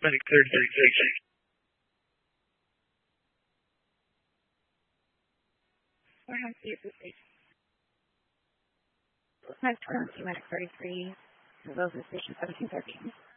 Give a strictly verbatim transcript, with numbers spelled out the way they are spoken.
Medic cleared thirty-six. We're going to see if this is next round to Medic thirty-three. Those are station seventeen thirteen.